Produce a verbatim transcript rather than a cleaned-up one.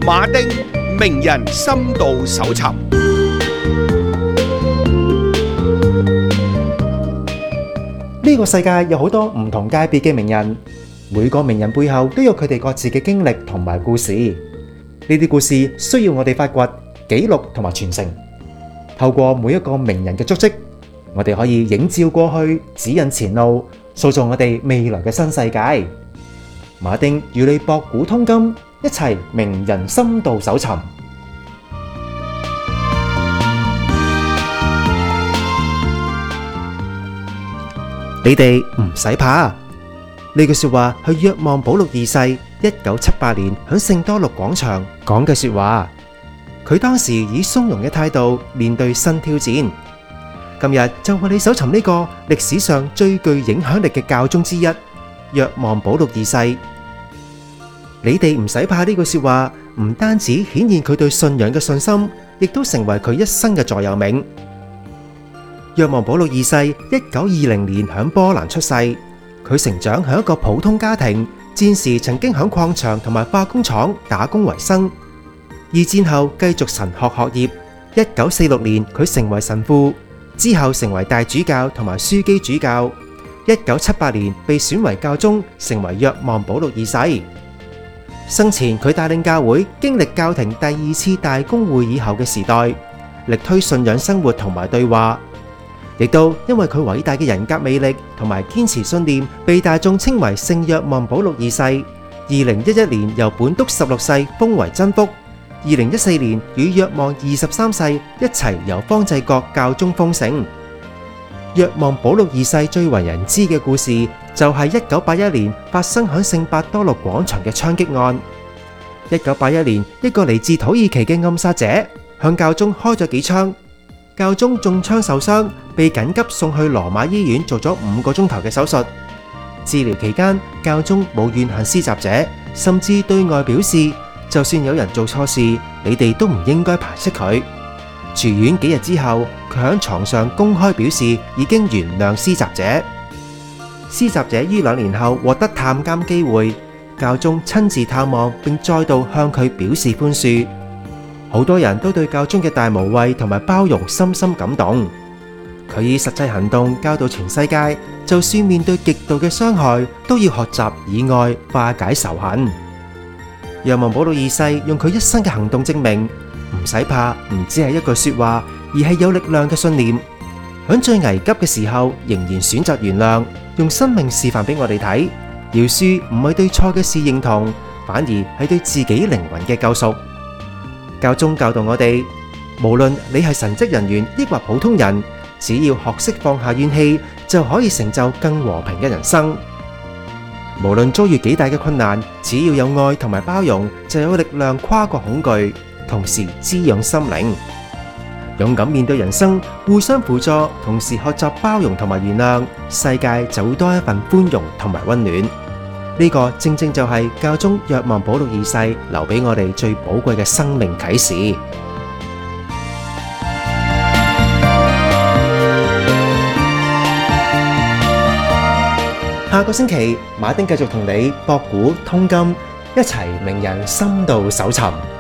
馬丁名人深度搜尋。 呢個世界有好多唔同界別嘅名人，每個名人背後都有佢哋各自嘅經歷同埋故事。呢啲故事需要我哋發掘、記錄同埋傳承。透過每一個名人嘅足跡，我哋可以映照過去，指引前路，塑造我哋未來嘅新世界。馬丁與你博古通今，一齊名人深度搜尋。你哋唔使怕，呢句說話係若望保祿二世一九七八年響聖多祿廣場講嘅說話。佢當時以從容嘅態度面對新挑戰。今日就為你搜尋呢個歷史上最具影響力嘅教宗之一，若望保祿二世。你哋唔使怕呢句說話，唔單止顯現佢對信仰嘅信心，亦都成為佢一生嘅座右銘。若望保祿二世一九二零年響波蘭出世，佢成長響一個普通家庭，戰時曾經響礦場同埋化工廠打工為生。二戰後繼續神學學業，一九四六年佢成為神父，之後成為大主教同埋樞機主教。一九七八年被選為教宗，成為若望保祿二世。生前佢帶領教會經歷教廷第二次大公會議後嘅時代，力推信仰生活同埋對話。亦都因為佢偉大嘅人格魅力同埋堅持信念，被大眾稱為聖若望保祿二世。二零一一年由本篤十六世封為真福，二零一四年與若望二十三世一齊由方濟各教宗封聖。若望保祿二世最為人知嘅故事，就係一九八一年發生響聖伯多祿廣場嘅槍擊案。一九八一年，一個嚟自土耳其嘅暗殺者向教宗開咗幾槍。教宗中槍受傷，被緊急送去羅馬醫院做咗五個鐘頭嘅手術。治療期間，教宗冇怨恨施襲者，甚至對外表示，就算有人做錯事，你哋都唔應該排斥佢。住院幾日之後，佢喺床上公開表示已經原諒施襲者。施襲者於兩年後獲得探監機會，教宗親自探望並再度向佢表示寬恕。好多人都對教宗嘅大無畏同埋包容深深感動。佢以實際行動教導全世界，就算面對極度嘅傷害，都要學習以愛化解仇恨。若望保祿二世用佢一生嘅行動證明，唔使怕唔只係一句說話，而係有力量嘅信念。喺最危急嘅時候，仍然選擇原諒，用生命示範俾我哋睇。饒恕唔係對錯嘅事認同，反而係對自己靈魂嘅救贖。教宗教導我哋，無論你係神職人員抑或普通人，只要學識放下怨氣，就可以成就更和平嘅人生。無論遭遇幾大嘅困難，只要有愛同埋包容，就有力量跨過恐懼，同時滋養心靈。勇敢面對人生，互相輔助，同時學習包容同埋原諒，世界就會多一份寬容同埋溫暖。呢個正正就係教宗若望保祿二世留俾我哋最寶貴嘅生命啟示。下個星期，馬丁繼續同你博古通今，一齊名人深度搜尋。